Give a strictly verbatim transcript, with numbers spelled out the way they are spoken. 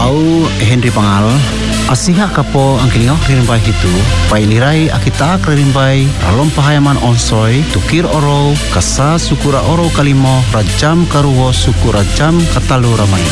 Au Henry Pangal asiha kapo ang kilingaw ririmbai hitu pailirai akita ririmbai ralom pahayaman onsoy tukir oro kasa sukura oro kalimo rajam karuwo sukura jam katalu ramai